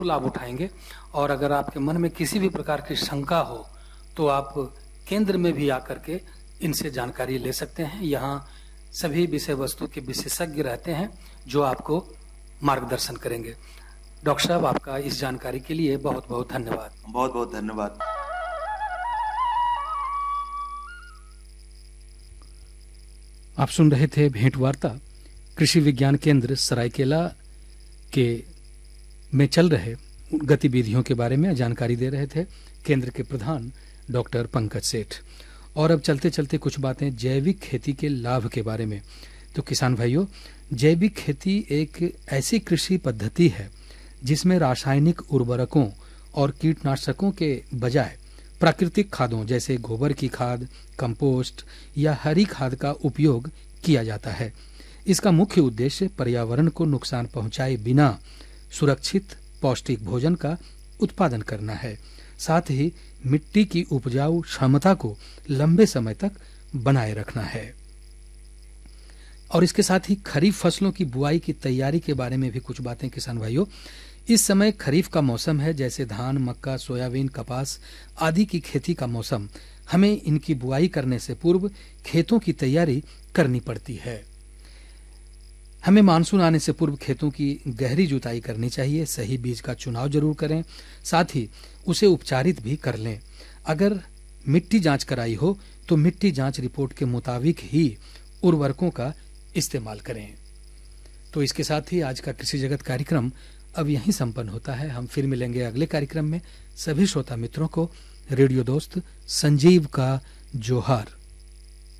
लाभ उठाएंगे। और अगर आपके मन में किसी भी प्रकार की शंका हो तो आप केंद्र में भी आकर के इनसे जानकारी ले सकते हैं। यहाँ सभी विषय वस्तु के विशेषज्ञ रहते हैं जो आपको मार्गदर्शन करेंगे। डॉक्टर साहब, आपका इस जानकारी के लिए बहुत बहुत धन्यवाद। बहुत बहुत धन्यवाद। आप सुन रहे थे भेंट वार्ता कृषि विज्ञान केंद्र सरायकेला के में चल रहे गतिविधियों के बारे में जानकारी दे रहे थे केंद्र के प्रधान डॉक्टर पंकज सेठ। और अब चलते चलते कुछ बातें जैविक खेती के लाभ के बारे में। तो किसान भाइयों, जैविक खेती एक ऐसी कृषि पद्धति है जिसमें रासायनिक उर्वरकों और कीटनाशकों के बजाय प्राकृतिक खादों जैसे गोबर की खाद, कंपोस्ट या हरी खाद का उपयोग किया जाता है। इसका मुख्य उद्देश्य पर्यावरण को नुकसान पहुंचाए बिना सुरक्षित पौष्टिक भोजन का उत्पादन करना है। साथ ही मिट्टी की उपजाऊ क्षमता को लंबे समय तक बनाए रखना है। और इसके साथ ही खरीफ फसलों की बुआई की तैयारी के बारे में भी कुछ बातें किसान भाइयों। इस समय खरीफ का मौसम है, जैसे धान, मक्का, सोयाबीन, कपास आदि की खेती का मौसम। हमें इनकी बुआई करने से पूर्व खेतों की तैयारी करनी पड़ती है। हमें मानसून आने से पूर्व खेतों की गहरी जुताई करनी चाहिए। सही बीज का चुनाव जरूर करें, साथ ही उसे उपचारित भी कर लें। अगर मिट्टी जांच कराई हो तो मिट्टी जांच रिपोर्ट के मुताबिक ही उर्वरकों का इस्तेमाल करें। तो इसके साथ ही आज का कृषि जगत कार्यक्रम अब यहीं संपन्न होता है। हम फिर मिलेंगे अगले कार्यक्रम में। सभी श्रोता मित्रों को रेडियो दोस्त संजीव का जोहार।